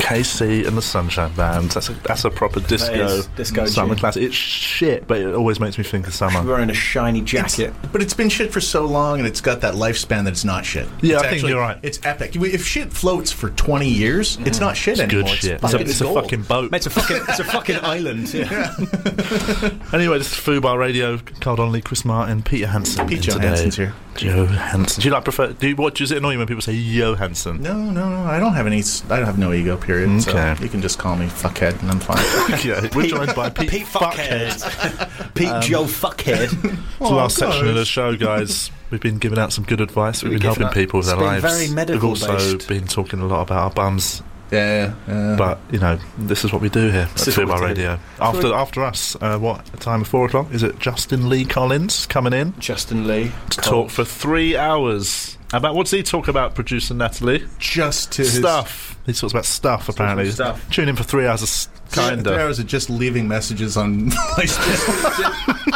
KC and the Sunshine Band. That's a proper disco summer classic. It's shit, but it always makes me think of summer. Wearing a shiny jacket. But it's been shit for so long, and it's got that lifespan that it's not shit. Yeah, I think you're right. It's epic. If shit floats for 20 years, it's not shit anymore. Good shit. It's a fucking boat. It's a fucking island. Yeah. Anyway, this is Fubar Radio. Carl Donnelly, Chris Martin, Peter Hansen. Pete Johansson's here. Johansson. Do you prefer? Does it annoy you when people say Johansson? No. I don't have no ego. Period. Okay. So you can just call me fuckhead, and I'm fine. Yeah, we're joined by Pete Fuckhead. Pete Joe Fuckhead. It's the last section of the show, guys. We've been giving out some good advice. We've been helping people with their lives. Very medical. We've also been talking a lot about our bums. Yeah. But this is what we do here at Fubar Radio. After us, what time of 4 o'clock? Is it Justin Lee Collins coming in? Justin Lee to talk for 3 hours about what's he talk about? Producer Natalie, stuff. He talks about stuff apparently. Tune in for 3 hours of kinda. 3 hours of just leaving messages on MySpace.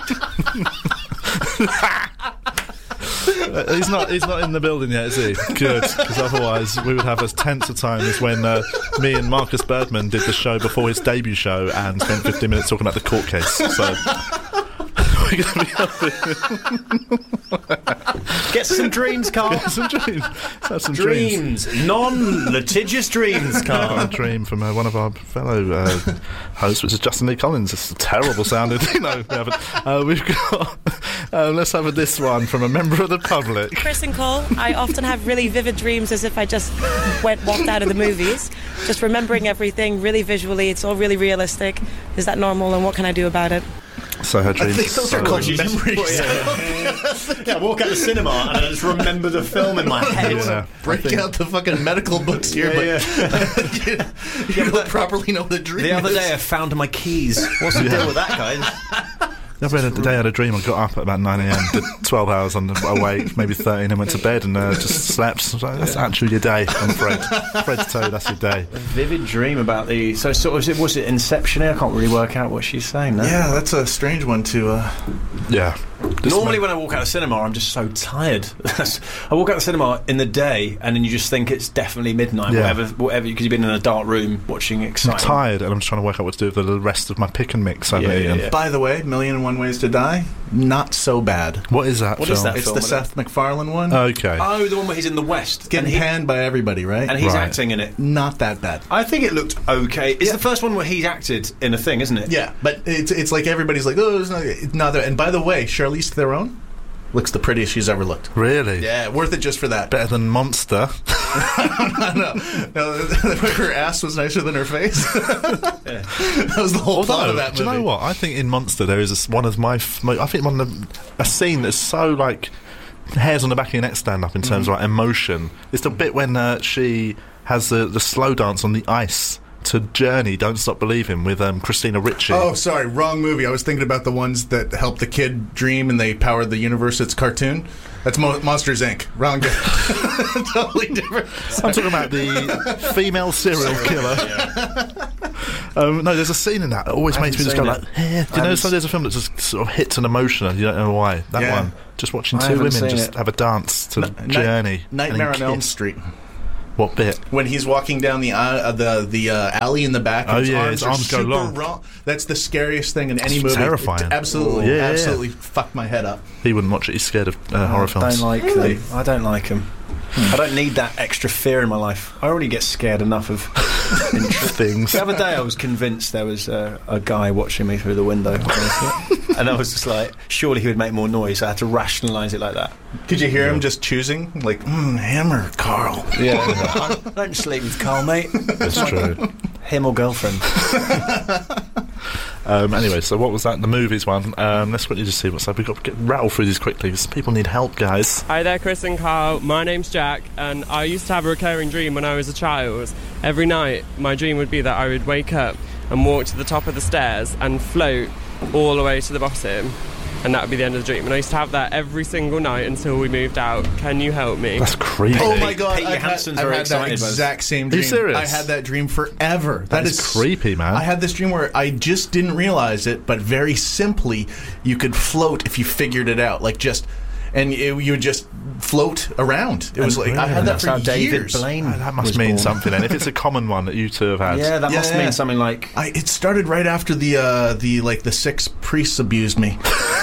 He's not in the building yet, is he? Good, because otherwise we would have as tense a time as when me and Marcus Birdman did the show before his debut show and spent 15 minutes talking about the court case. So we're going to be Get some dreams, Carl. Get some dreams. Have some dreams. Non-litigious dreams, Carl. A dream from one of our fellow hosts, which is Justin Lee Collins. It's a terrible sounding thing. No, we haven't. We've got... let's have this one from a member of the public. Chris and Cole, I often have really vivid dreams as if I just walked out of the movies. Just remembering everything really visually. It's all really realistic. Is that normal, and what can I do about it? So her dreams. I think those are called memories. I walk out of the cinema and I just remember the film in my head. Yeah, break out the fucking medical books here, but you don't properly know the dream. The other day I found my keys. What's the deal with that, guys? The other day I had a dream. I got up at about 9 a.m, did 12 hours awake, maybe 13, and went to bed and just slept. So that's actually your day, I'm afraid. Afraid to tell you that's your day. A vivid dream about the... So sort of, was it Inception? I can't really work out what she's saying now. Yeah, that's a strange one to... Yeah. Normally when I walk out of cinema, I'm just so tired. I walk out of cinema in the day, and then you just think it's definitely midnight, whatever, because you've been in a dark room watching exciting. I'm tired, and I'm just trying to work out what to do with the rest of my pick and mix. By the way, Million and One Ways to Die, not so bad. What is that? It's the Seth MacFarlane one. Okay. Oh, the one where he's in the West, getting panned by everybody, right? And he's acting in it. Not that bad. I think it looked okay. It's the first one where he's acted in a thing, isn't it? Yeah, but it's like everybody's like, oh, it's not that. And by the way, Charlize Theron looks the prettiest she's ever looked. Really? Yeah, worth it just for that. Better than Monster. No, her ass was nicer than her face. That was the whole plot of that movie. Do you know what? I think in Monster there is a scene that's so like hairs on the back of your neck stand up in terms of like emotion. It's the bit when she has the slow dance on the ice to Journey, Don't Stop Believing, with Christina Ricci. Oh, sorry, wrong movie. I was thinking about the ones that help the kid dream and they power the universe. It's cartoon. That's Monsters, Inc. Wrong guy. Totally different. I'm talking about the female serial killer. No, there's a scene in that always makes me just go like, eh. Do you know, so there's a film that just sort of hits an emotion and you don't know why. That one. Just watching two women just have a dance to Journey. Nightmare on Elm Street. What bit? When he's walking down the alley in the back. Oh, his arms go long. That's the scariest thing in any movie. Terrifying. Absolutely fucked my head up. He wouldn't watch it. He's scared of horror films. I don't like him. I don't need that extra fear in my life. I already get scared enough of things. The other day I was convinced there was a guy watching me through the window. And I was just like, surely he would make more noise. So I had to rationalise it like that. Could you hear him just choosing? Like, hammer, Carl. Yeah. I don't sleep with Carl, mate. That's true. Him or girlfriend. Anyway, so what was that? The movies one. Let's quickly just see what's up. We've got to rattle through these quickly because people need help, guys. Hi there, Chris and Carl. My name's Jack, and I used to have a recurring dream when I was a child. Every night, my dream would be that I would wake up and walk to the top of the stairs and float all the way to the bottom, and that would be the end of the dream. And I used to have that every single night until we moved out. Can you help me? That's creepy. Oh my god, Pete Johansson's I've very had that excited exact same dream. Are you serious? I had that dream forever. That is creepy, man. I had this dream where I just didn't realize it, but very simply, you could float if you figured it out. Like just... and you would just float around. It was like I had that That's for how David years. Blaine That must was mean born. something. And if it's a common one that you two have had, Yeah, that must Yeah. mean something like. It started right after the 6 priests abused me.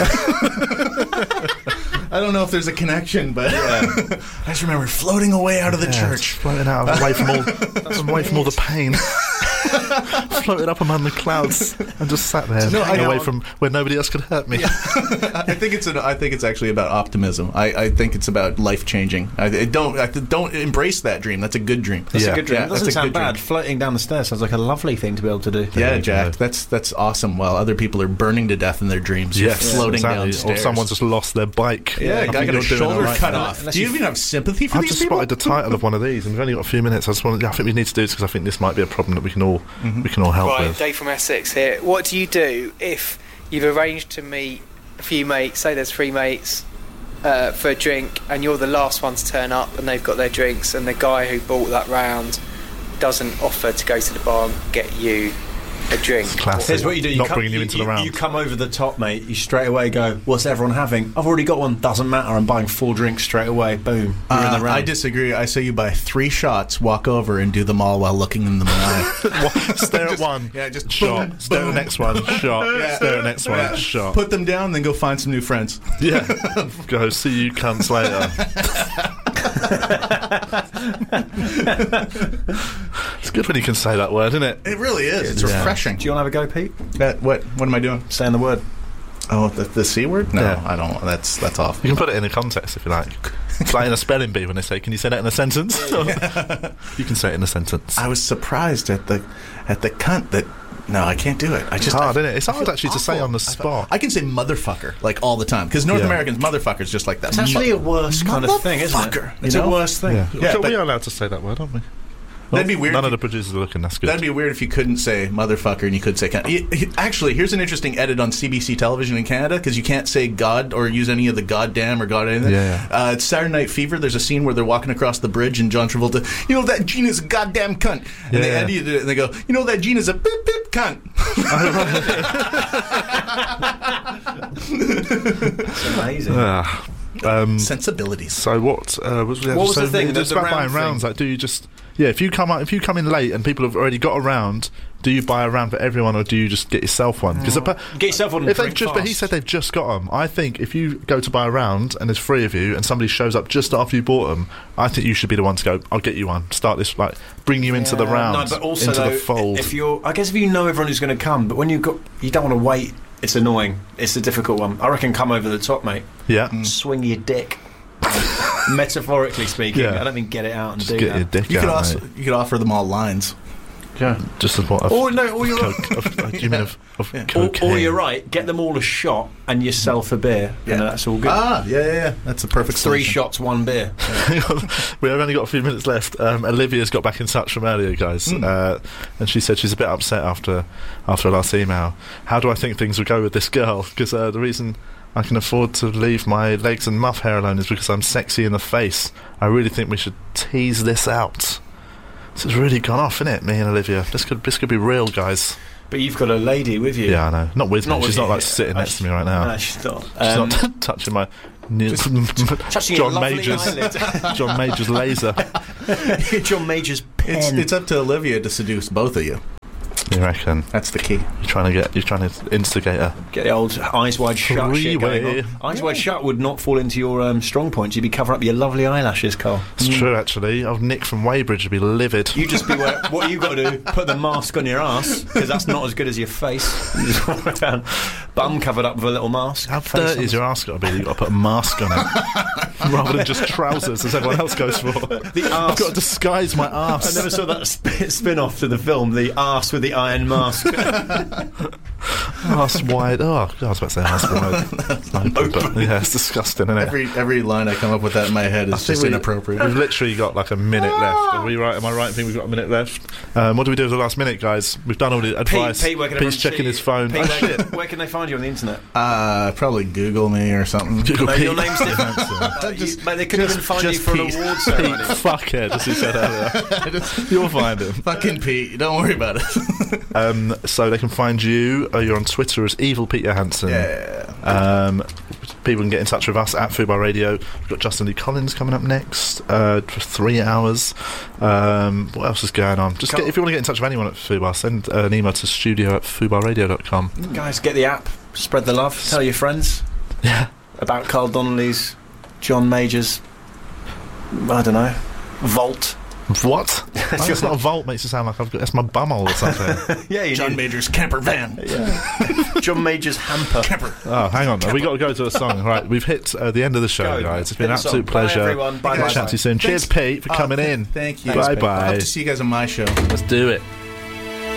I don't know if there's a connection, but I just remember floating away out of the just church. floating out away from all the pain. Floated up among the clouds and just sat there, hanging away from where nobody else could hurt me. I think it's actually about optimism. I think it's about life changing. I don't embrace that dream. That's a good dream. That's a good dream. Yeah, It doesn't that's a sound good dream. bad. Floating down the stairs sounds like a lovely thing to be able to do. Yeah, you Jack, go. that's awesome. While other people are burning to death in their dreams, you're floating exactly. downstairs. Or someone's just lost their bike. Yeah, I a guy think got you're a doing shoulder it right cut now. off. Unless Do you you- even have sympathy for I've these just people? spotted the title of one of these, and we've only got a few minutes. I think we need to do this because I think this might be a problem that we can all help Right, with. Dave from Essex here. What do you do if you've arranged to meet a few mates, say there's 3 mates, for a drink, and you're the last one to turn up and they've got their drinks, and the guy who bought that round doesn't offer to go to the bar and get you a drink? Classic. Here's what you do. Not bringing you into the round. You come over the top, mate. You straight away go, what's everyone having? I've already got one. Doesn't matter. I'm buying 4 drinks straight away. Boom. You're in the round. I disagree. I say you buy 3 shots, walk over, and do them all while looking in the eye. Stare at one, just shot. boom, Stare at the next one, shot. Yeah. Stare at the next one, shot. Put them down, then go find some new friends. Yeah. Go, see you cunts later. It's good when you can say that word, isn't it? It really is. It's Yeah. refreshing. Do you want to have a go, Pete? What am I doing? Saying the word. Oh, the C word? No, Yeah. I don't. That's off. You can put it in a context if you like. It's like in a spelling bee when they say, "Can you say that in a sentence?" You can say it in a sentence. I was surprised at the cunt that. No, I can't do it. I just It's hard, I- isn't it? It's hard I feel actually to say awful. on the spot. I can say motherfucker like all the time because North Yeah. Americans motherfuckers just like that. It's actually a worse kind of thing, isn't it? Motherfucker, It's you a know? worse thing. Yeah, Sure, but- we are allowed to say that word, aren't we? That'd be weird None if of the producers are looking. That's good. That'd be weird if you couldn't say motherfucker and you could say cunt. Actually, here's an interesting edit on CBC television in Canada because you can't say God or use any of the goddamn or god anything. Yeah. It's Saturday Night Fever. There's a scene where they're walking across the bridge and John Travolta, you know that Gene is a goddamn cunt. And they Yeah. edited it and they go, you know that Gene is a beep beep cunt. It's amazing. Sensibilities. So what was we What was the thing, It's the about round buying thing? rounds. Like, do you just if you come in late and people have already got a round, do you buy a round for everyone or do you just get yourself one? Because Get yourself one and if they've drink just, but he fast. said they've just got them. I think if you go to buy a round and there's 3 of you and somebody shows up just after you bought them, I think you should be the one to go. I'll get you one. Start this, like, bring you into the round, No, but also into though, the fold. if you know everyone who's going to come, but when you don't want to wait. It's annoying. It's a difficult one. I reckon come over the top, mate. Yeah, Swing your dick. Metaphorically speaking, Yeah. I don't mean get it out and just do get that. your dick You could out, also mate. you could offer them all lines. Yeah. Just as what? Or no, or you're Do you mean of Yeah. cocaine? or you're right. Get them all a shot and yourself a beer. Yeah. And that's all good. Yeah. That's a perfect 3 solution. shots, 1 beer. We have only got a few minutes left. Olivia's got back in touch from earlier, guys, and she said she's a bit upset after our last email. How do I think things would go with this girl? Because the reason I can afford to leave my legs and muff hair alone is because I'm sexy in the face. I really think we should tease this out. So it's really gone off, isn't it, me and Olivia? This could be real, guys. But you've got a lady with you. Yeah, I know. Not with me. with She's not you. like sitting next to me right now. No, she's not. She's not touching my touching your John lovely Major's eyelid. John Major's laser. John Major's pen. It's up to Olivia to seduce both of you. You reckon? That's the key. You're trying to instigate her. Get the old eyes wide shut shit going Freeway. on. Eyes wide shut would not fall into your strong points. You'd be covering up your lovely eyelashes, Carl. It's true, actually. Old Nick from Weybridge would be livid. You just be what you got to do. Put the mask on your ass because that's not as good as your face. You just walk around, bum covered up with a little mask. How face dirty is your ass got to be that you've got to put a mask on it? Rather than just trousers, as everyone else goes for. The I've arse. got to disguise my I ass. never saw that spin off to the film, the arse with the iron mask. Ass wide. Oh, God, I was about to say ass wide. But, yeah, it's disgusting, isn't it? Every line I come up with that in my head is just inappropriate. We've literally got like a minute left. Are we right? Am I right in thinking we've got a minute left? What do we do with the last minute, guys? We've done all the advice. Pete, where can Pete's everyone checking see his you? phone. Pete, Oh, shit. where can they find you on the internet? Probably Google me or something. Google No, Pete. your name's different. Mate, they couldn't even find you just for an Pete. award Pete, ceremony. fuckhead, as he said earlier. You'll find him. Fucking Pete. Don't worry about it. So they can find you. You're on Twitter as Evil Pete Johansson. Yeah. people can get in touch with us at Fubar Radio. We've got Justin Lee Collins coming up next for 3 hours. What else is going on? If you want to get in touch with anyone at Fubar, send an email to studio@fubarradio.com. Guys, get the app, spread the love, tell your friends about Carl Donnelly's, John Major's, I don't know, Vault. What? It's not a vault, makes it sound like that's my bumhole or something. John Major's camper van. John Major's hamper. Camper. Oh, hang on. We got to go to a song. Right, we've hit the end of the show, guys. It's been an absolute pleasure. Bye, everyone. Bye, Chat to you soon. Cheers, Pete, for coming in. Thank you. Bye-bye. I'll have to see you guys on my show. Let's do it.